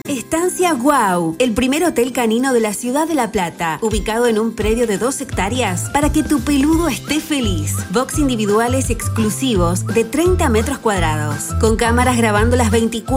Estancia Guau, el primer hotel canino de la ciudad de La Plata, ubicado en un predio de 2 hectáreas para que tu peludo esté feliz. Box individuales exclusivos de 30 metros cuadrados, con cámaras grabando las 24